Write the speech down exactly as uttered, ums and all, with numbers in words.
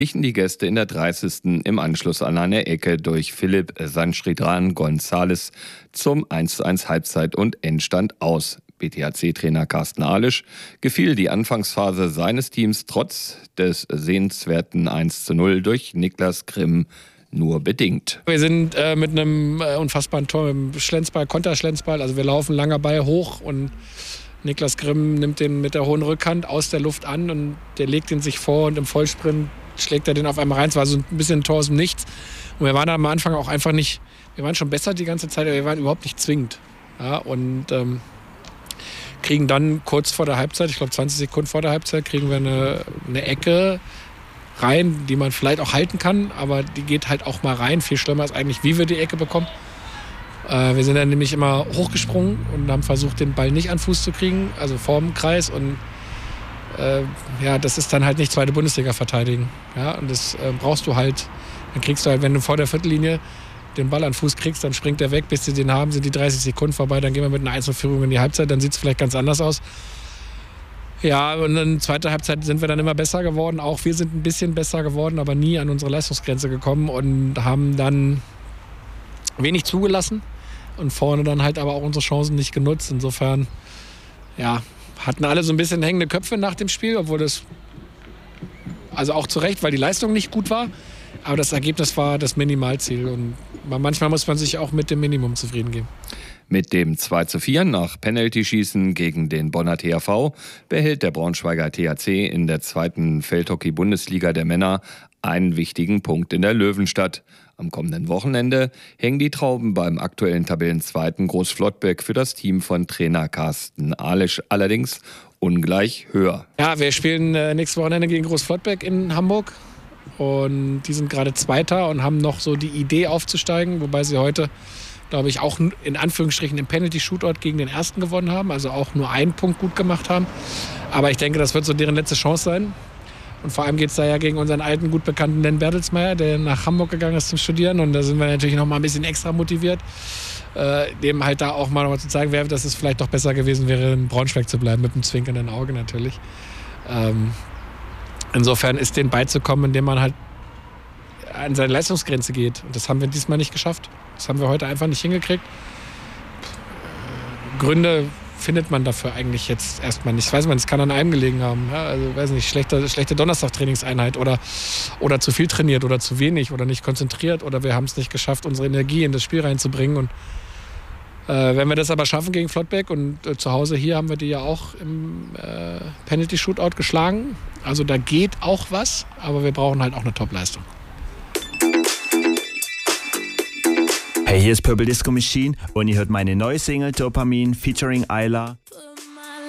Richten die Gäste in der dreißigsten im Anschluss an eine Ecke durch Philipp Sanchtridan González zum eins zu eins Halbzeit- und Endstand aus. B T H C-Trainer Carsten Alisch gefiel die Anfangsphase seines Teams trotz des sehenswerten eins zu null durch Niklas Grimm nur bedingt. Wir sind äh, mit einem äh, unfassbaren Tor, im Schlenzball, Konterschlenzball, also wir laufen langer Ball hoch und Niklas Grimm nimmt den mit der hohen Rückhand aus der Luft an und der legt ihn sich vor und im Vollsprint schlägt er den auf einmal rein. Es war so ein bisschen ein Tor aus dem Nichts. Und wir waren am Anfang auch einfach nicht, wir waren schon besser die ganze Zeit, aber wir waren überhaupt nicht zwingend. Ja, und ähm, kriegen dann kurz vor der Halbzeit, ich glaube zwanzig Sekunden vor der Halbzeit, kriegen wir eine, eine Ecke rein, die man vielleicht auch halten kann, aber die geht halt auch mal rein. Viel schlimmer ist eigentlich, wie wir die Ecke bekommen. Äh, wir sind dann nämlich immer hochgesprungen und haben versucht, den Ball nicht an Fuß zu kriegen, also vorm Kreis. Und äh, ja, das ist dann halt nicht zweite Bundesliga verteidigen. Ja, und das äh, brauchst du halt. Dann kriegst du halt, wenn du vor der Viertellinie den Ball an Fuß kriegst, dann springt er weg, bis sie den haben, sind die dreißig Sekunden vorbei, dann gehen wir mit einer eins null Führung in die Halbzeit, dann sieht es vielleicht ganz anders aus. Ja, und in der zweiten Halbzeit sind wir dann immer besser geworden. Auch wir sind ein bisschen besser geworden, aber nie an unsere Leistungsgrenze gekommen und haben dann wenig zugelassen und vorne dann halt aber auch unsere Chancen nicht genutzt. Insofern, ja, hatten alle so ein bisschen hängende Köpfe nach dem Spiel, obwohl das, also auch zu Recht, weil die Leistung nicht gut war. Aber das Ergebnis war das Minimalziel und manchmal muss man sich auch mit dem Minimum zufrieden geben. Mit dem zwei zu vier nach Penaltyschießen gegen den Bonner T H V behält der Braunschweiger T H C in der zweiten Feldhockey-Bundesliga der Männer einen wichtigen Punkt in der Löwenstadt. Am kommenden Wochenende hängen die Trauben beim aktuellen Tabellenzweiten Großflottbeck für das Team von Trainer Carsten Alisch allerdings ungleich höher. Ja, wir spielen äh, nächstes Wochenende gegen Großflottbeck in Hamburg und die sind gerade Zweiter und haben noch so die Idee aufzusteigen, wobei sie heute, glaube ich, auch in Anführungsstrichen im Penalty-Shootout gegen den Ersten gewonnen haben, also auch nur einen Punkt gut gemacht haben. Aber ich denke, das wird so deren letzte Chance sein. Und vor allem geht es da ja gegen unseren alten, gut bekannten Dan Bertelsmeier, der nach Hamburg gegangen ist zum Studieren. Und da sind wir natürlich noch mal ein bisschen extra motiviert, äh, dem halt da auch mal, noch mal zu zeigen, dass es vielleicht doch besser gewesen wäre, in Braunschweig zu bleiben, mit einem zwinkernden Auge natürlich. Ähm, insofern ist denen beizukommen, indem man halt an seine Leistungsgrenze geht. Und das haben wir diesmal nicht geschafft. Das haben wir heute einfach nicht hingekriegt. Gründe findet man dafür eigentlich jetzt erstmal nicht. Das weiß man, es kann an einem gelegen haben. Ja, also, weiß nicht, schlechte, schlechte Donnerstag-Trainingseinheit oder, oder zu viel trainiert oder zu wenig oder nicht konzentriert oder wir haben es nicht geschafft, unsere Energie in das Spiel reinzubringen. Und äh, wenn wir das aber schaffen gegen Flottbeck und äh, zu Hause hier haben wir die ja auch im äh, Penalty-Shootout geschlagen. Also da geht auch was, aber wir brauchen halt auch eine Top-Leistung. Hey, hier ist Purple Disco Machine und ihr hört meine neue Single Dopamin featuring Ayla.